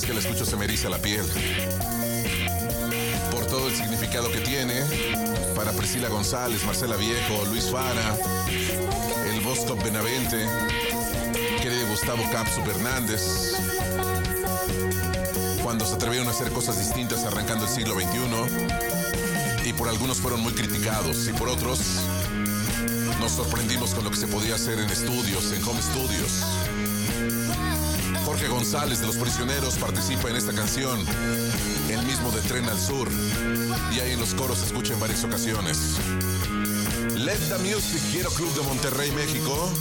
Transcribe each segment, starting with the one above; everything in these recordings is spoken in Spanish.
que la escucho se me eriza la piel. Por todo el significado que tiene para Priscila González, Marcela Viejo, Luis Fara, el Bosco Benavente, querido Gustavo Capsu Hernández, cuando se atrevieron a hacer cosas distintas arrancando el siglo XXI, y por algunos fueron muy criticados, y por otros nos sorprendimos con lo que se podía hacer en estudios, en home studios. Jorge González de Los Prisioneros participa en esta canción, el mismo de Tren al Sur, y ahí en los coros se escucha en varias ocasiones. Let the Music, Quiero Club de Monterrey, México,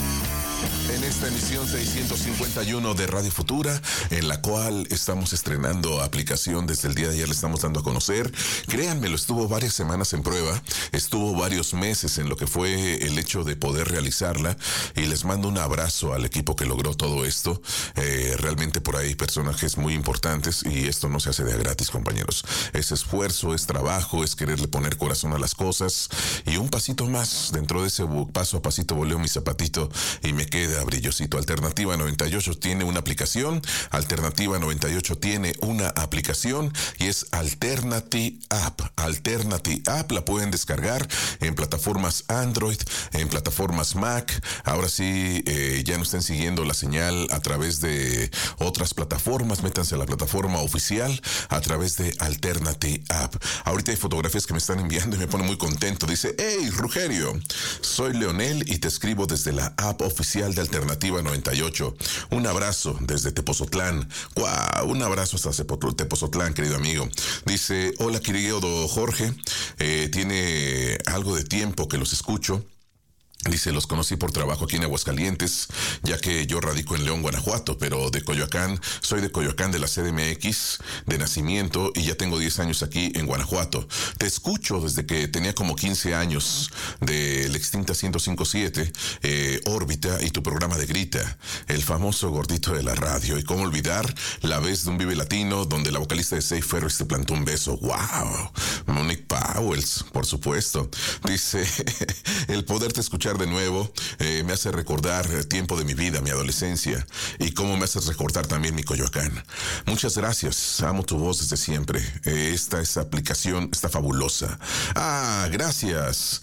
en esta emisión 651 de Radio Futura, en la cual estamos estrenando aplicación desde el día de ayer, le estamos dando a conocer. Créanmelo, estuvo varias semanas en prueba, estuvo varios meses en lo que fue el hecho de poder realizarla, y les mando un abrazo al equipo que logró todo esto. Realmente por ahí personajes muy importantes, y esto no se hace de a gratis, compañeros. Es esfuerzo, es trabajo, es quererle poner corazón a las cosas, y un pasito más. Dentro de ese paso a pasito voleo mi zapatito y me queda brillosito. Alternativa 98 tiene una aplicación. Alternativa 98 tiene una aplicación y es Alternati App. Alternati App la pueden descargar en plataformas Android, en plataformas Mac. Ahora sí, ya no estén siguiendo la señal a través de otras plataformas. Métanse a la plataforma oficial a través de Alternati App. Ahorita hay fotografías que me están enviando y me pone muy contento. Dice: hey, Rugerio, soy Leonel y te escribo desde la app oficial de Alternativa 98. Un abrazo desde Tepozotlán. ¡Guau! Un abrazo hasta Tepozotlán, querido amigo. Dice: hola, querido Jorge. Tiene algo de tiempo que los escucho. Dice: los conocí por trabajo aquí en Aguascalientes, ya que yo radico en León, Guanajuato, pero de Coyoacán, soy de Coyoacán de la CDMX de nacimiento y ya tengo 10 años aquí en Guanajuato. Te escucho desde que tenía como 15 años de la extinta 105.7, Órbita y tu programa de Grita, el famoso gordito de la radio. Y cómo olvidar la vez de un Vive Latino donde la vocalista de Safe Ferris te plantó un beso. ¡Wow! Monique Powells, por supuesto. Dice: el poderte escuchar de nuevo me hace recordar el tiempo de mi vida, mi adolescencia, y cómo me haces recordar también mi Coyoacán. Muchas gracias, amo tu voz desde siempre. Esta aplicación está fabulosa. Gracias,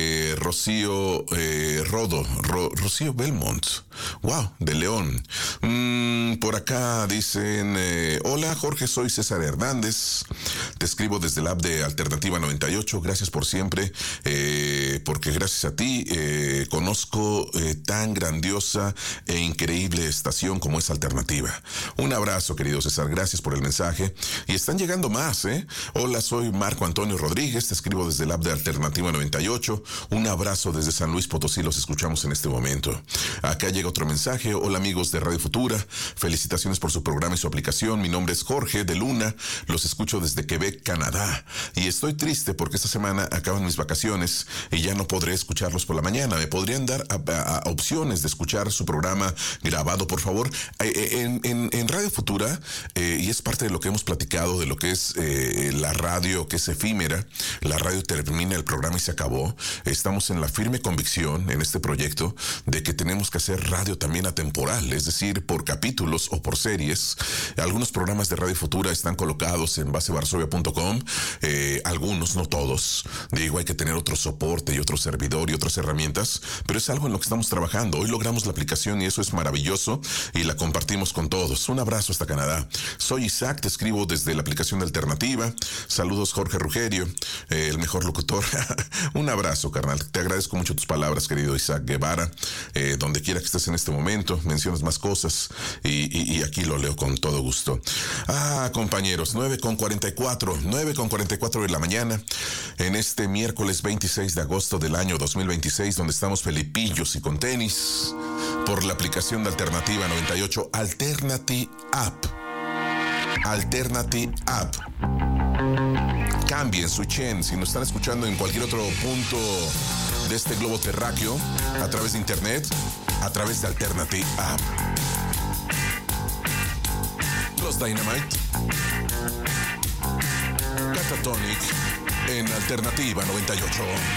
Rocío Rocío Belmont, wow, de León. Por acá dicen: hola Jorge, soy César Hernández, te escribo desde la app de Alternativa 98, gracias por siempre, porque gracias a ti conozco tan grandiosa e increíble estación como es Alternativa. Un abrazo, querido César, gracias por el mensaje. Y están llegando más, Hola, soy Marco Antonio Rodríguez, te escribo desde el app de Alternativa 98. Un abrazo desde San Luis Potosí, los escuchamos en este momento. Acá llega otro mensaje: hola amigos de Radio Futura, felicitaciones por su programa y su aplicación. Mi nombre es Jorge de Luna, los escucho desde Quebec, Canadá, y estoy triste porque esta semana acaban mis vacaciones y ya no podré escucharlos por la mañana. ¿Me podrían dar opciones de escuchar su programa grabado, por favor? En Radio Futura, y es parte de lo que hemos platicado, de lo que es la radio, que es efímera. La radio termina el programa y se acabó. Estamos en la firme convicción en este proyecto de que tenemos que hacer radio también atemporal, es decir, por capítulos o por series. Algunos programas de Radio Futura están colocados en basevarsovia.com, algunos, no todos. Digo, hay que tener otro soporte y otro servidor y otras herramientas, pero es algo en lo que estamos trabajando. Hoy logramos la aplicación y eso es maravilloso y la compartimos con todos. Un abrazo hasta Canadá. Soy Isaac, te escribo desde la aplicación de Alternativa. Saludos, Jorge Rugerio, el mejor locutor. Un abrazo, carnal. Te agradezco mucho tus palabras, querido Isaac Guevara. Donde quiera que estés en este momento, mencionas más cosas y aquí lo leo con todo gusto. Compañeros, 9:44 de la mañana en este miércoles 26 de agosto del año 2026, donde estamos felipillos y con tenis, por la aplicación de Alternativa 98, Alternati App. Alternati App. Cambien, switchen. Si nos están escuchando en cualquier otro punto de este globo terráqueo, a través de internet, a través de Alternati App. Los Dynamite, Catatonic, en Alternativa 98.